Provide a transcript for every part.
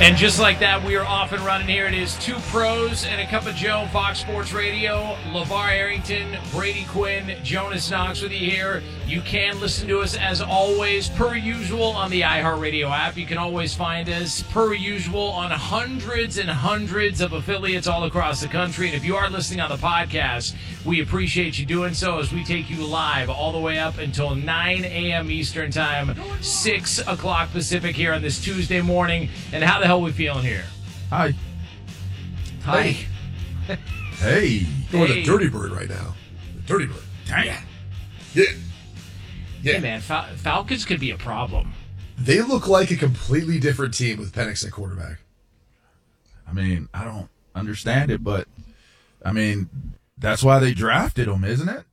And just like that, we are off and running here. It is Two Pros and a Cup of Joe, Fox Sports Radio. LeVar Arrington, Brady Quinn, Jonas Knox with you here. You can listen to us, as always, per usual, on the iHeartRadio app. You can always find us, per usual, on hundreds and hundreds of affiliates all across the country. And if you are listening on the podcast, we appreciate you doing so as we take you live all the way up until 9 a.m. Eastern Time, 6 o'clock Pacific here on this Tuesday morning. And how the hell are we feeling here? Hi. Hi. Hey. Going the Dirty Bird right now. The Dirty Bird. Dang. Yeah. Hey, man, Falcons could be a problem. They look like a completely different team with Penix at quarterback. I mean, I don't understand it, but, I mean, that's why they drafted him, isn't it?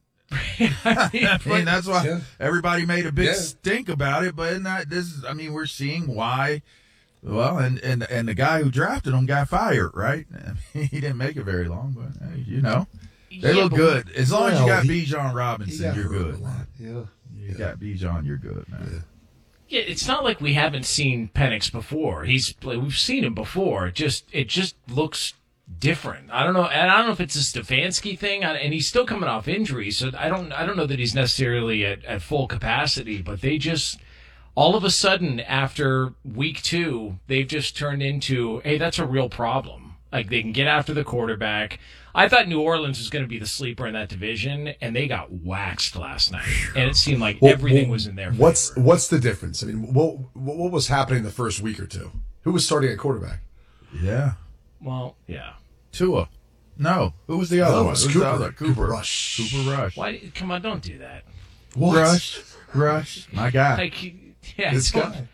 I mean, that's why everybody made a big stink about it, but we're seeing why. Well, and the guy who drafted him got fired, right? He didn't make it very long, but, they look good. As long as you got Bijan Robinson, you're good. You got Bijan, you're good, man. Yeah, it's not like we haven't seen Penix before. We've seen him before. It just looks different. I don't know. And I don't know if it's a Stefanski thing, and he's still coming off injury, so I don't know that he's necessarily at full capacity. But they just all of a sudden after week 2, they've just turned into, hey, that's a real problem. Like they can get after the quarterback. I thought New Orleans was going to be the sleeper in that division, and they got waxed last night. And it seemed like everything was in their favor. What's the difference? I mean, what was happening the first week or two? Who was starting at quarterback? Yeah. Well, yeah. Tua. No. Who was the other one? Cooper Rush. Cooper Rush. Why? Come on, don't do that. What? Rush. My guy. This guy.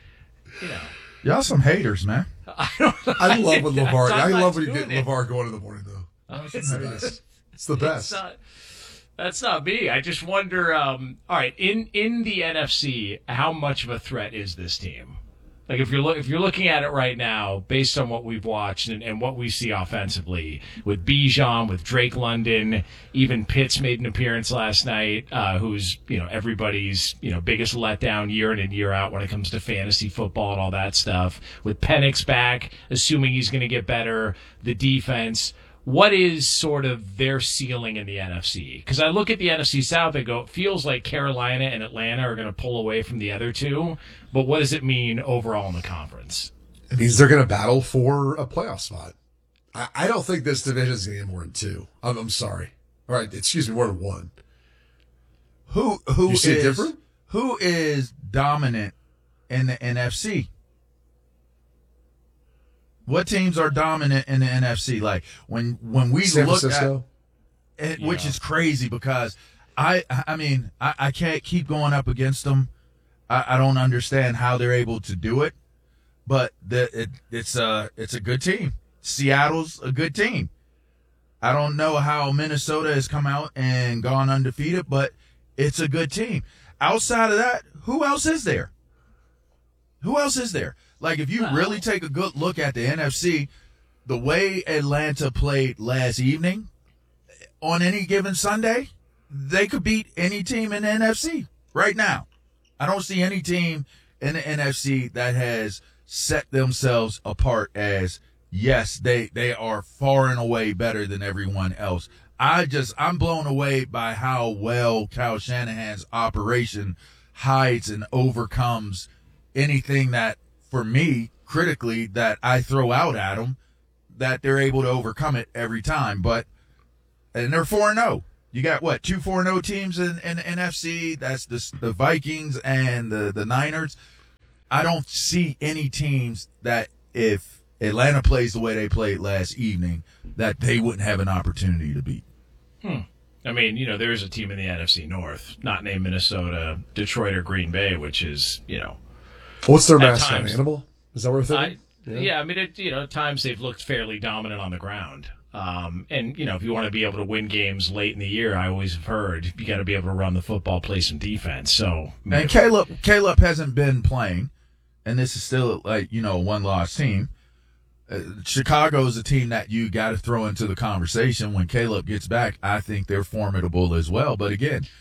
Y'all some haters, man. I love when LeVar. I love when you get LeVar going in the morning, though. It's the best. It's the best. That's not me. I just wonder. All right, in the NFC, how much of a threat is this team? Like if you're looking at it right now, based on what we've watched and what we see offensively, with Bijan, with Drake London, even Pitts made an appearance last night, who's everybody's biggest letdown year in and year out when it comes to fantasy football and all that stuff. With Penix back, assuming he's going to get better, the defense. What is sort of their ceiling in the NFC? Because I look at the NFC South and go, it feels like Carolina and Atlanta are going to pull away from the other two. But what does it mean overall in the conference? It means they're going to battle for a playoff spot. I don't think this division is going to get more than 2. I'm sorry. All right, excuse me, more than 1. Who you see it different? Who is dominant in the NFC? What teams are dominant in the NFC? Like when we San look Francisco? at it, which is crazy because I can't keep going up against them. I don't understand how they're able to do it, but it's a good team. Seattle's a good team. I don't know how Minnesota has come out and gone undefeated, but it's a good team. Outside of that, who else is there? Who else is there? Like, if you really take a good look at the NFC, the way Atlanta played last evening, on any given Sunday, they could beat any team in the NFC right now. I don't see any team in the NFC that has set themselves apart as, yes, they are far and away better than everyone else. I'm blown away by how well Kyle Shanahan's operation hides and overcomes anything that, for me, critically, that I throw out at them, that they're able to overcome it every time. And they're 4-0. You got, 2 4-0 teams in the NFC? That's the Vikings and the Niners. I don't see any teams that, if Atlanta plays the way they played last evening, that they wouldn't have an opportunity to beat. I mean, there is a team in the NFC North, not named Minnesota, Detroit, or Green Bay, which is, What's their mascot? Animal? Is that what we're thinking? Yeah, I mean, at times they've looked fairly dominant on the ground. And, if you want to be able to win games late in the year, I always have heard you got to be able to run the football, play some defense. So, and Caleb hasn't been playing, and this is still a one-loss team. Chicago is a team that you got to throw into the conversation when Caleb gets back. I think they're formidable as well. But again,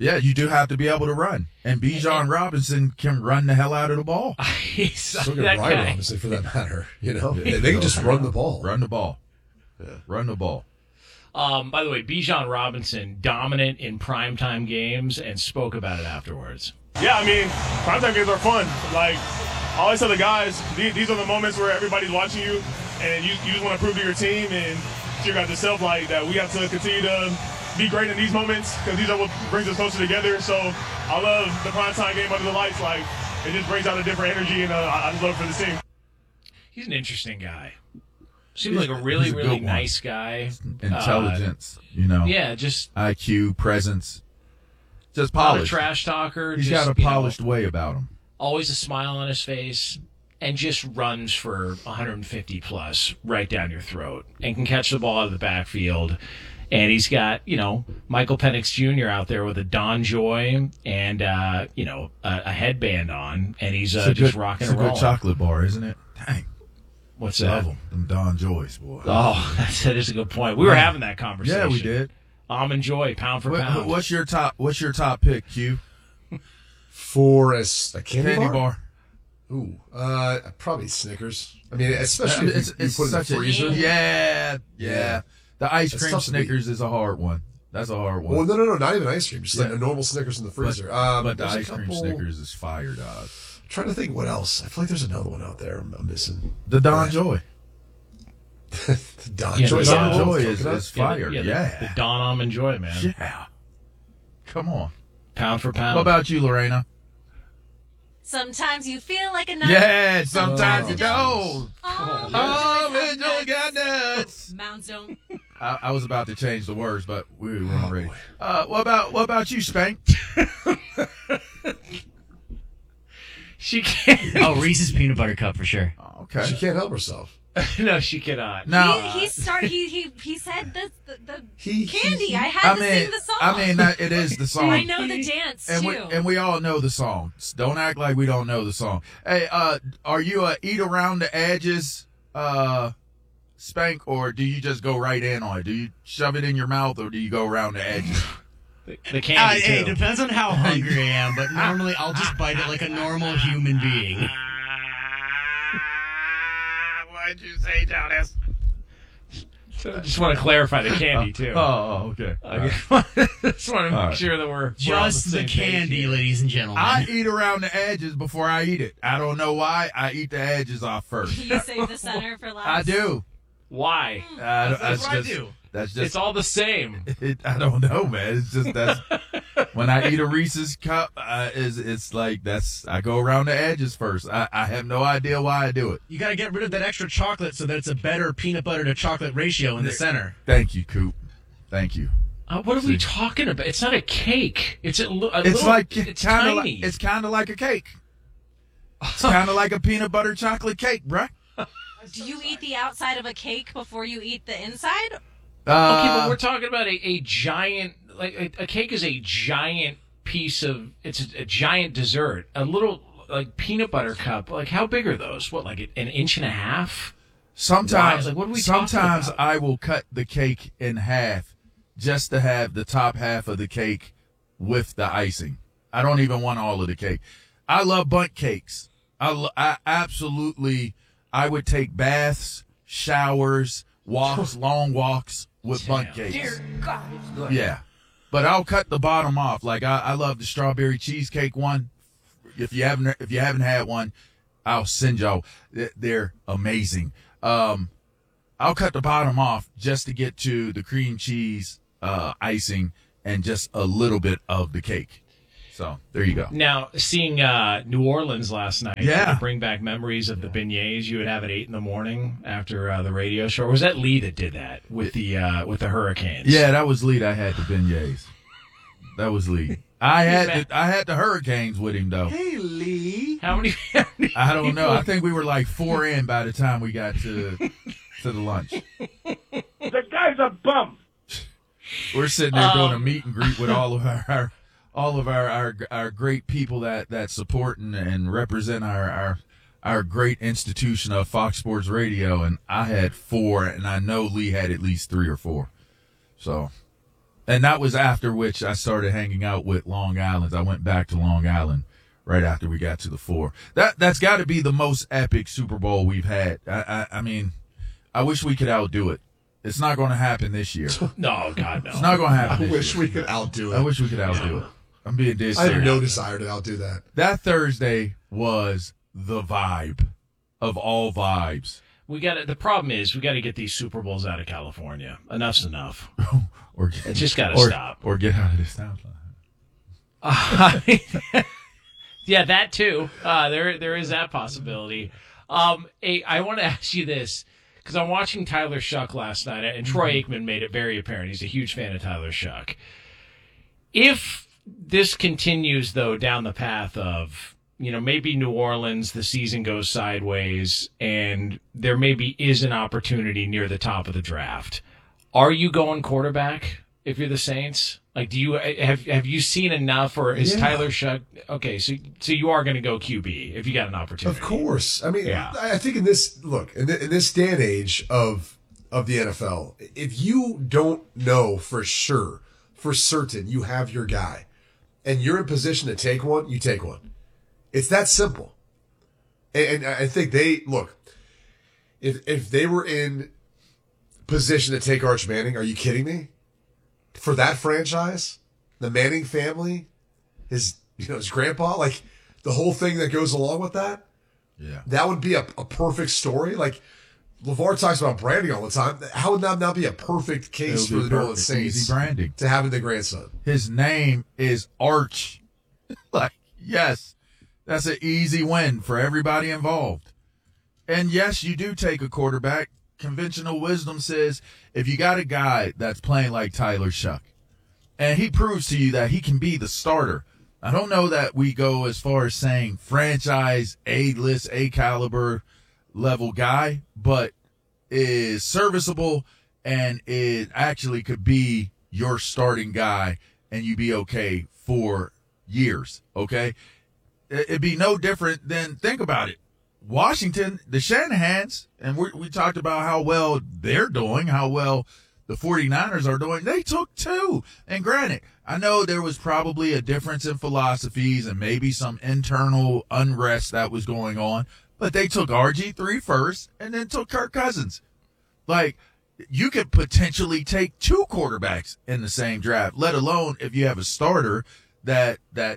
Yeah, you do have to be able to run. And Bijan Robinson can run the hell out of the ball. So can Ryan Robinson, for that matter. You know, they can just run the ball. Run the ball. Yeah. Run the ball. By the way, Bijan Robinson, dominant in primetime games, and spoke about it afterwards. Yeah, I mean, primetime games are fun. Like, I always tell the guys, these are the moments where everybody's watching you, and you just want to prove to your team and to your guys' self, like, that we have to continue to be great in these moments because these are what brings us closer together. So I love the primetime game under the lights. Like, it just brings out a different energy, and I just love it for this team. He's an interesting guy. Seems like a really, really nice guy. Intelligence, you know. Yeah, just IQ, presence. Just not a polished. trash talker. He's just, got a polished way about him. Always a smile on his face, and just runs for 150 plus right down your throat, and can catch the ball out of the backfield. And he's got, Michael Penix Jr. out there with a Don Joy and, a headband on, and he's just rocking and rolling. It's a good chocolate bar, isn't it? Dang. What's that? Love them Don Joys, boy. Oh, that is a good point. We were having that conversation. Yeah, we did. Almond Joy, pound for pound. What's your top pick, Q? For a candy bar? Ooh, probably Snickers. I mean, especially if you put it in the freezer. Yeah. The ice cream Snickers is a hard one. That's a hard one. Well, no, not even ice cream. Just like a normal Snickers in the freezer. But the ice cream Snickers is fire, dog. I'm trying to think what else. I feel like there's another one out there I'm missing. The Don Joy. The Don Joy is fire. The Don Almond Joy, man. Yeah. Come on. Pound for pound. What about you, Lorena? Sometimes you feel like a nut. Yeah, sometimes you don't. Oh, you got nuts. Mounds don't. I was about to change the words, but we weren't ready. What about you, Spank? She can't. Oh, Reese's peanut butter cup for sure. Okay. She can't help herself. No, she cannot. No, he said the candy. I had to sing the song. I mean, it is the song. I know the dance too. And we all know the song. Don't act like we don't know the song. Hey, are you a eat around the edges, Spank, or do you just go right in on it? Do you shove it in your mouth, or do you go around the edges? The candy too. It depends on how hungry I am, but normally I'll just bite it like a normal human being. What'd you say, Jonas? So I just want to clarify the candy too. Oh, okay. Just want to make sure that we're just the candy, ladies and gentlemen. I eat around the edges before I eat it. I don't know why. I eat the edges off first. You save the center for last. I do. Why? That's what I do. That's just. It's all the same. I don't know, man. It's just that's when I eat a Reese's cup. It's like I go around the edges first. I have no idea why I do it. You got to get rid of that extra chocolate so that it's a better peanut butter to chocolate ratio in the center. Thank you, Coop. Thank you. What are we talking about? It's not a cake. It's It's tiny. It's kind of like a cake. It's kind of like a peanut butter chocolate cake, bruh. Do you eat the outside of a cake before you eat the inside? Okay, but we're talking about a giant, like a cake is a giant piece of, it's a giant dessert. A little, like, peanut butter cup. Like, how big are those? What, like an inch and a half? Sometimes, what are we talking about? I will cut the cake in half just to have the top half of the cake with the icing. I don't even want all of the cake. I love bundt cakes. I absolutely, I would take baths, showers, walks, long walks with bundt cakes. Dear God. Yeah. But I'll cut the bottom off. Like I love the strawberry cheesecake one. If you haven't had one, I'll send y'all. They're amazing. I'll cut the bottom off just to get to the cream cheese icing and just a little bit of the cake. So there you go. Now, seeing New Orleans last night, yeah, to bring back memories of the beignets you would have at 8 a.m. after the radio show. Or was that Lee that did that with the Hurricanes? Yeah, that was Lee that had the beignets. That was Lee. I had the Hurricanes with him though. Hey Lee, how many I don't know. I think we were like 4 in by the time we got to the lunch. The guy's a bum. We're sitting there doing a meet and greet with all of our great people that support and represent our great institution of Fox Sports Radio, and I had 4, and I know Lee had at least 3 or 4. So, And that was after which I started hanging out with Long Island. I went back to Long Island right after we got to the 4. That's got to be the most epic Super Bowl we've had. I mean, I wish we could outdo it. It's not going to happen this year. No, God, no. It's not going to happen. I wish we could outdo it. I wish we could outdo it. I'm being dead serious. I have no desire to outdo that. That Thursday was the vibe of all vibes. The problem is we got to get these Super Bowls out of California. Enough's enough. It just got to stop. Or get out of the stop line. Yeah, that too. There is that possibility. I want to ask you this, because I'm watching Tyler Shuck last night, and Troy Aikman made it very apparent. He's a huge fan of Tyler Shuck. If this continues, though, down the path of, maybe New Orleans, the season goes sideways, and there maybe is an opportunity near the top of the draft, are you going quarterback if you're the Saints? Like, do you have you seen enough, or is Tyler Shuck okay? So you are going to go QB if you got an opportunity. Of course. I mean, I think in this day and age of the NFL, if you don't know for certain you have your guy, and you're in position to take one, you take one. It's that simple. And I think if they were in position to take Arch Manning, are you kidding me? For that franchise, the Manning family, his grandpa, like the whole thing that goes along with that, that would be a perfect story. Like LeVar talks about branding all the time. How would that not be a perfect case for the New Orleans Saints easy branding to having the grandson? His name is Arch. Like, yes, that's an easy win for everybody involved. And yes, you do take a quarterback. Conventional wisdom says if you got a guy that's playing like Tyler Shuck, and he proves to you that he can be the starter. I don't know that we go as far as saying franchise A-list, A-caliber level guy, but is serviceable and it actually could be your starting guy and you be okay for years, okay? It'd be no different than, think about it. Washington, the Shanahans, and we talked about how well they're doing, how well the 49ers are doing. They took 2. And granted, I know there was probably a difference in philosophies and maybe some internal unrest that was going on, but they took RG3 first and then took Kirk Cousins. Like, you could potentially take 2 quarterbacks in the same draft, let alone if you have a starter that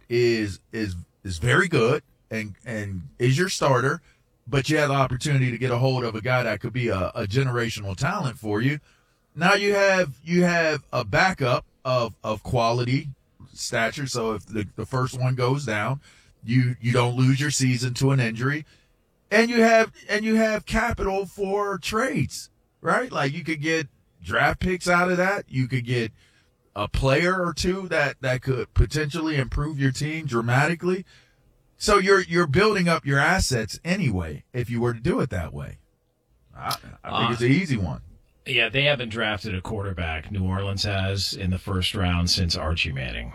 is very good and is your starter, but you have the opportunity to get a hold of a guy that could be a generational talent for you. Now you have a backup of quality stature. So if the first one goes down, you don't lose your season to an injury, and you have capital for trades, right? Like you could get draft picks out of that. You could get a player or two that could potentially improve your team dramatically. So you're building up your assets anyway if you were to do it that way. I think it's an easy one. Yeah, they haven't drafted a quarterback, New Orleans has, in the first round since Archie Manning.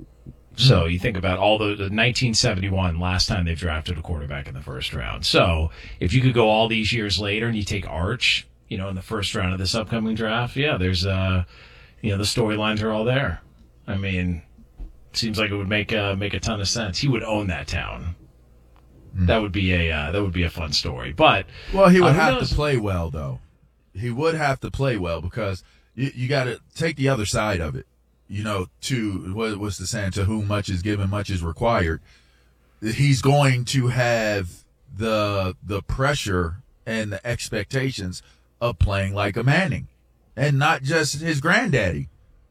So you think about all the 1971, last time they've drafted a quarterback in the first round. So if you could go all these years later and you take Arch, in the first round of this upcoming draft, there's the storylines are all there. I mean, seems like it would make a ton of sense. He would own that town. That would be a fun story. But he would have to play well, though. He would have to play well because you got to take the other side of it. To what's the saying? To whom much is given, much is required. He's going to have the pressure and the expectations of playing like a Manning, and not just his granddaddy.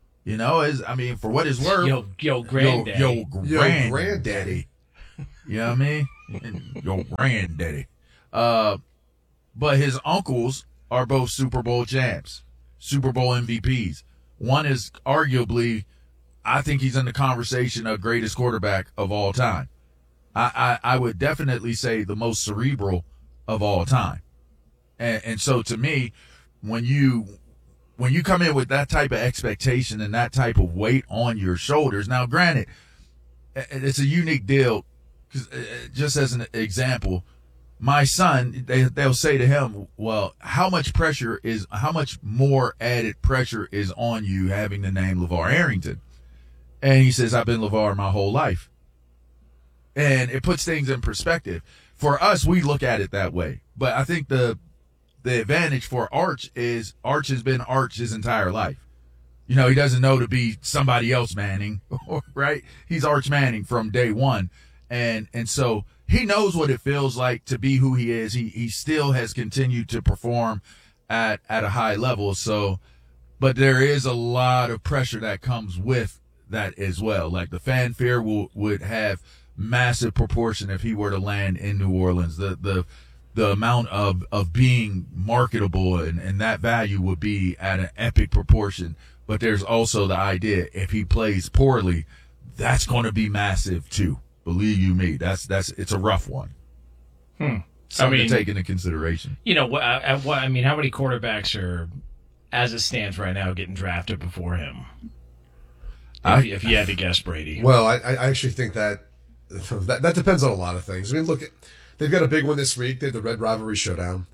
For what it's worth, yo granddaddy, granddaddy. You know what I mean? Your granddaddy. But his uncles are both Super Bowl champs, Super Bowl MVPs. One is arguably, I think he's in the conversation of greatest quarterback of all time. I would definitely say the most cerebral of all time. And so to me, when you come in with that type of expectation and that type of weight on your shoulders, now granted, it's a unique deal because just as an example, my son, they'll say to him, well, how much more added pressure is on you having the name LeVar Arrington? And he says, I've been LeVar my whole life. And it puts things in perspective. For us, we look at it that way. But I think the advantage for Arch is Arch has been Arch his entire life. You know, he doesn't know to be somebody else Manning, right? He's Arch Manning from day one. And so he knows what it feels like to be who he is. He still has continued to perform at a high level. So, but there is a lot of pressure that comes with that as well. Like the fanfare would have massive proportion if he were to land in New Orleans. The amount of being marketable and that value would be at an epic proportion. But there's also the idea if he plays poorly, that's going to be massive too. Believe you me, it's a rough one. Something to take into consideration. You know, how many quarterbacks are, as it stands right now, getting drafted before him? If you had to guess, Brady. Well, I actually think that depends on a lot of things. I mean, look, they've got a big one this week. They have the Red Rivalry Showdown.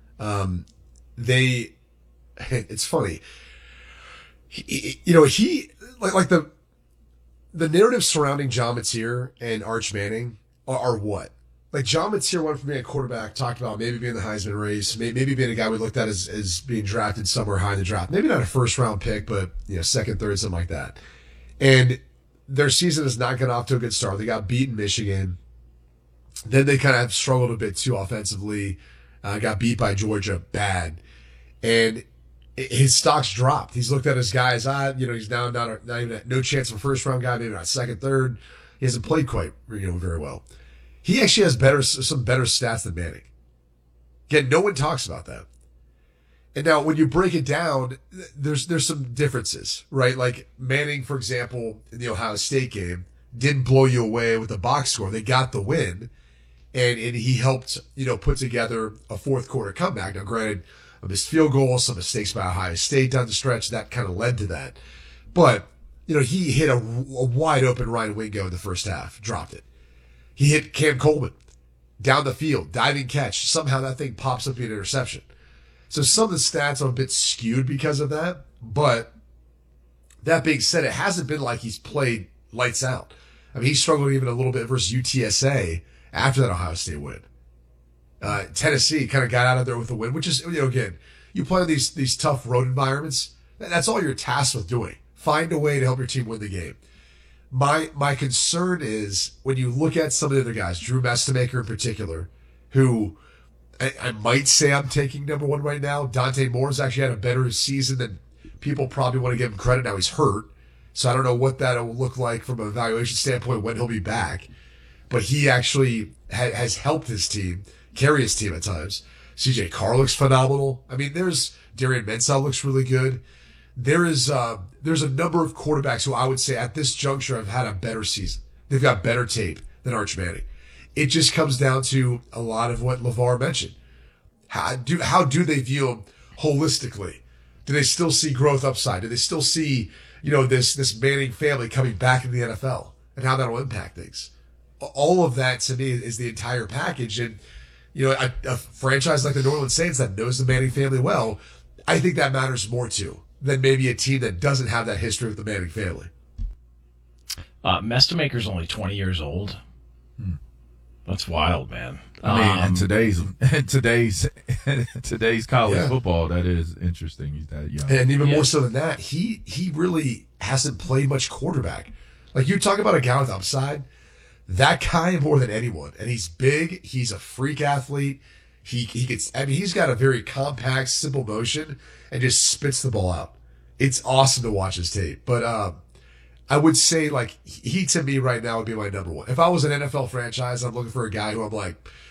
It's funny. The narrative surrounding John Mateer and Arch Manning are what? Like, John Mateer went from being a quarterback, talked about maybe being the Heisman race, maybe being a guy we looked at as being drafted somewhere high in the draft. Maybe not a first-round pick, but, second, third, something like that. And their season has not gotten off to a good start. They got beat in Michigan. Then they kind of struggled a bit, too, offensively. Got beat by Georgia bad. And his stocks dropped. He's looked at his guys. He's now not even no chance of a first round guy, maybe not second, third. He hasn't played quite, very well. He actually has some better stats than Manning. Again, no one talks about that. And now when you break it down, there's some differences, right? Like Manning, for example, in the Ohio State game, didn't blow you away with the box score. They got the win, and he helped, put together a fourth quarter comeback. Now, granted, a missed field goal, some mistakes by Ohio State down the stretch, that kind of led to that. But, he hit a wide open Ryan Wingo in the first half, dropped it. He hit Cam Coleman down the field, diving catch. Somehow that thing pops up in an interception. So some of the stats are a bit skewed because of that. But that being said, it hasn't been like he's played lights out. I mean, he struggled even a little bit versus UTSA after that Ohio State win. Tennessee kind of got out of there with a win, which is, again, you play in these tough road environments. That's all you're tasked with doing. Find a way to help your team win the game. My concern is when you look at some of the other guys, Drew Mestemaker in particular, who I might say I'm taking number one right now. Dante Moore's actually had a better season than people probably want to give him credit. Now he's hurt, so I don't know what that will look like from an evaluation standpoint when he'll be back. But he actually has helped his team. Carry his team at times. CJ Carr looks phenomenal. I mean, Darian Mensah looks really good. There's a number of quarterbacks who I would say at this juncture have had a better season. They've got better tape than Arch Manning. It just comes down to a lot of what LeVar mentioned. How do they view him holistically? Do they still see growth upside? Do they still see, this Manning family coming back in the NFL and how that will impact things? All of that to me is the entire package. And a franchise like the New Orleans Saints that knows the Manning family well, I think that matters more too than maybe a team that doesn't have that history with the Manning family. Mestemaker's only 20 years old. That's wild, man. I mean, in today's college football, that is interesting. He's that young, and even more so than that, he really hasn't played much quarterback. Like you talk about a guy with upside. That guy more than anyone, and he's big. He's a freak athlete. He's got a very compact, simple motion, and just spits the ball out. It's awesome to watch his tape. But I would say, like, he to me right now would be my number one. If I was an NFL franchise, I'm looking for a guy who I'm like,